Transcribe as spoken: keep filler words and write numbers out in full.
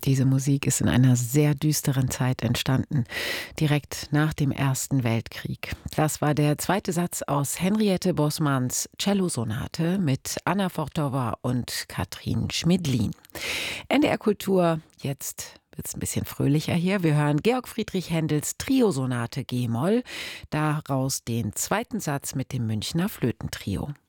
Diese Musik ist in einer sehr düsteren Zeit entstanden, direkt nach dem Ersten Weltkrieg. Das war der zweite Satz aus Henriette Bosmans Cellosonate mit Anna Fortowa und Katrin Schmidlin. N D R Kultur, jetzt wird es ein bisschen fröhlicher hier. Wir hören Georg Friedrich Händels Triosonate G-Moll, daraus den zweiten Satz mit dem Münchner Flötentrio.